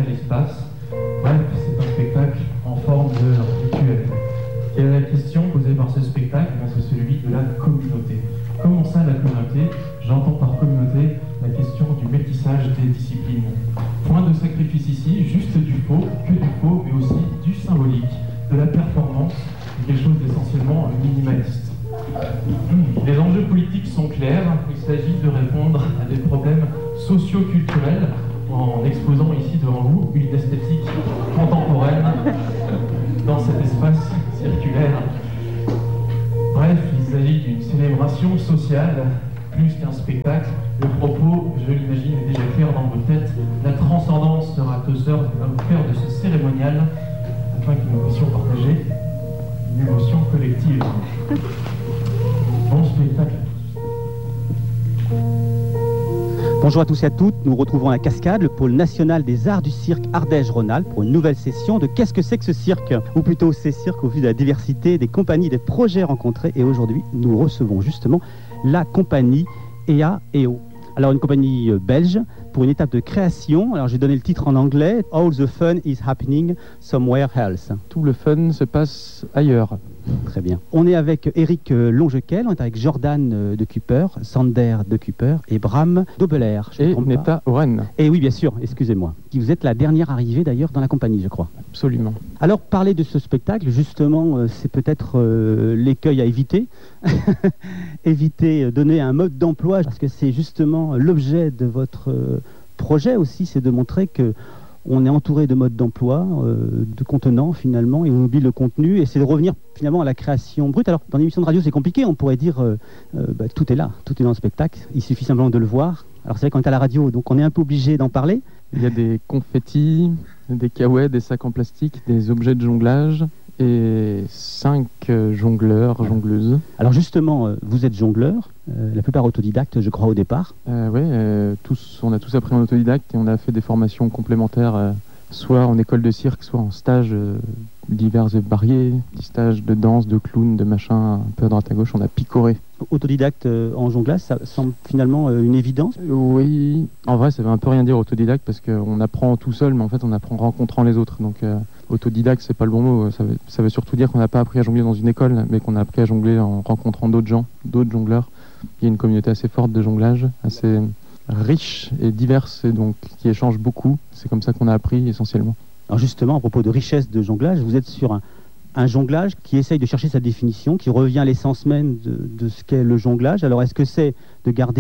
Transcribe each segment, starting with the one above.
l'espace. Bref, c'est un spectacle en forme de rituel. Et la question posée par ce spectacle, c'est celui de la communauté. Comment ça, la communauté? J'entends par communauté la question du métissage des disciplines. Point de sacrifice ici, juste du faux, que du faux, mais aussi du symbolique, de la performance, quelque chose d'essentiellement minimaliste. Les enjeux politiques sont clairs, il s'agit de répondre à des problèmes socio-culturels en exposant ici devant vous une esthétique contemporaine dans cet espace circulaire. Bref, il s'agit d'une célébration sociale, plus qu'un spectacle. Le propos, je l'imagine, est déjà clair dans vos têtes. La transcendance sera au cœur de ce cérémonial, afin que nous puissions partager une émotion collective. Bon spectacle. Bonjour à tous et à toutes, nous retrouvons la Cascade, le pôle national des arts du cirque Ardèche-Rhône-Alpes pour une nouvelle session de Qu'est-ce que c'est que ce cirque? Ou plutôt ces cirques au vu de la diversité des compagnies, des projets rencontrés. Et aujourd'hui, nous recevons justement la compagnie EA&O. Alors une compagnie belge pour une étape de création. Alors j'ai donné le titre en anglais, All the fun is happening somewhere else. Tout le fun se passe ailleurs. Très bien. On est avec Eric Longequel, on est avec Jordan de Cooper, Sander de Cooper et Bram Dobeler. Et Neta Oren. Et oui, bien sûr, excusez-moi. Vous êtes la dernière arrivée d'ailleurs dans la compagnie, je crois. Absolument. Alors, parler de ce spectacle, justement, c'est peut-être l'écueil à éviter. Éviter, donner un mode d'emploi, parce que c'est justement l'objet de votre projet aussi, c'est de montrer que on est entouré de modes d'emploi, de contenants finalement, et on oublie le contenu, et c'est de revenir finalement à la création brute. Alors dans l'émission de radio c'est compliqué, on pourrait dire tout est là, tout est dans le spectacle, il suffit simplement de le voir. Alors c'est vrai qu'on est à la radio, donc on est un peu obligé d'en parler. Il y a des confettis, des caouettes, des sacs en plastique, des objets de jonglage et 5 jongleurs, jongleuses. Alors justement, vous êtes jongleur, la plupart autodidactes je crois au départ. Oui, on a tous appris en autodidacte et on a fait des formations complémentaires, soit en école de cirque, soit en stages divers et variés, des stages de danse, de clown, de machin, un peu à droite à gauche, on a picoré. Autodidacte en jonglage, ça semble finalement une évidence? Oui, en vrai ça veut un peu rien dire autodidacte parce qu'on apprend tout seul, mais en fait on apprend en rencontrant les autres. Donc autodidacte c'est pas le bon mot, ça veut surtout dire qu'on n'a pas appris à jongler dans une école, mais qu'on a appris à jongler en rencontrant d'autres gens, d'autres jongleurs. Il y a une communauté assez forte de jonglage, assez riche et diverse, et donc qui échange beaucoup. C'est comme ça qu'on a appris essentiellement. Alors justement, à propos de richesse de jonglage, vous êtes sur un jonglage qui essaye de chercher sa définition, qui revient à l'essence même de ce qu'est le jonglage. Alors est-ce que c'est de garder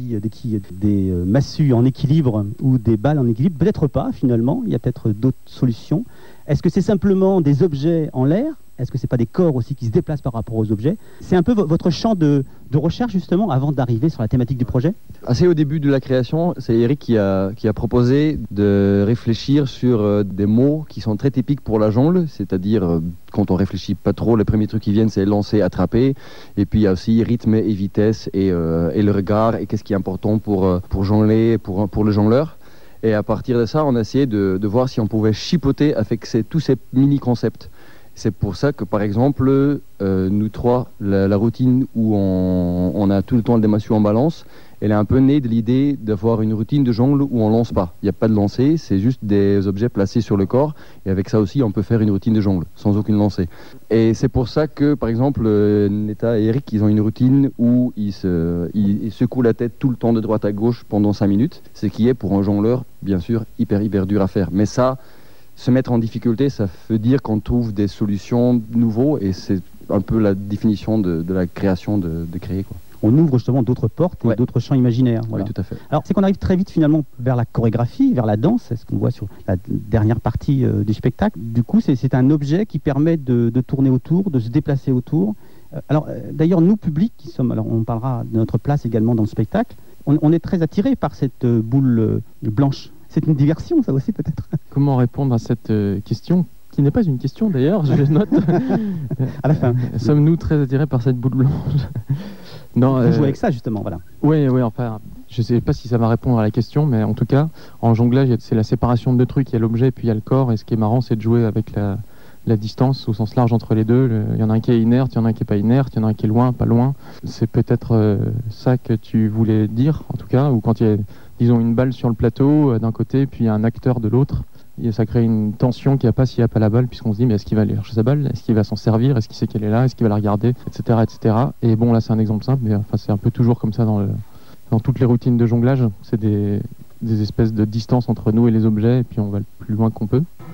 des massues en équilibre ou des balles en équilibre? Peut-être pas finalement, il y a peut-être d'autres solutions. Est-ce que c'est simplement des objets en l'air? Est-ce que c'est pas des corps aussi qui se déplacent par rapport aux objets? C'est un peu votre champ de recherche justement avant d'arriver sur la thématique du projet? Assez au début de la création, c'est Eric qui a proposé de réfléchir sur des mots qui sont très typiques pour la jongle, c'est-à-dire quand on réfléchit pas trop, les premiers trucs qui viennent c'est lancer, attraper, et puis il y a aussi rythme et vitesse et le regard et qu'est-ce qui est important pour jongler, pour le jongleur. Et à partir de ça, on a essayé de voir si on pouvait chipoter avec tous ces mini-concepts. C'est pour ça que, par exemple, nous trois, la routine où on a tout le temps des massues en balance, elle est un peu née de l'idée d'avoir une routine de jongle où on lance pas. Il n'y a pas de lancer, c'est juste des objets placés sur le corps. Et avec ça aussi, on peut faire une routine de jongle, sans aucune lancée. Et c'est pour ça que, par exemple, Neta et Eric, ils ont une routine où ils secouent la tête tout le temps de droite à gauche pendant 5 minutes. Ce qui est, pour un jongleur, bien sûr, hyper dur à faire. Mais ça... Se mettre en difficulté, ça veut dire qu'on trouve des solutions nouvelles et c'est un peu la définition de la création de créer, quoi. On ouvre justement d'autres portes et d'autres champs imaginaires. Voilà. Oui, tout à fait. Alors, c'est qu'on arrive très vite finalement vers la chorégraphie, vers la danse, c'est ce qu'on voit sur la dernière partie du spectacle. Du coup, c'est un objet qui permet de tourner autour, de se déplacer autour. Alors, d'ailleurs, nous, publics, qui sommes, alors on parlera de notre place également dans le spectacle, on est très attirés par cette boule blanche. C'est une diversion, ça aussi, peut-être. Comment répondre à cette question, qui n'est pas une question d'ailleurs, je note. À la fin. Sommes-nous très attirés par cette boule blanche? Non. Vous jouez avec ça, justement, voilà. Oui, enfin, je ne sais pas si ça va répondre à la question, mais en tout cas, en jonglage, c'est la séparation de deux trucs. Il y a l'objet, puis il y a le corps, et ce qui est marrant, c'est de jouer avec la distance au sens large entre les deux. Il y en a un qui est inerte, il y en a un qui n'est pas inerte, il y en a un qui est loin, pas loin. C'est peut-être ça que tu voulais dire, en tout cas, ou quand il y a, disons, une balle sur le plateau d'un côté, puis un acteur de l'autre. Et ça crée une tension qu'il n'y a pas s'il n'y a pas la balle, puisqu'on se dit mais est-ce qu'il va aller chercher sa balle, est-ce qu'il va s'en servir, est-ce qu'il sait qu'elle est là, est-ce qu'il va la regarder, etc., etc. Et bon, là c'est un exemple simple, mais enfin c'est un peu toujours comme ça dans toutes les routines de jonglage. C'est des espèces de distance entre nous et les objets, et puis on va le plus loin qu'on peut.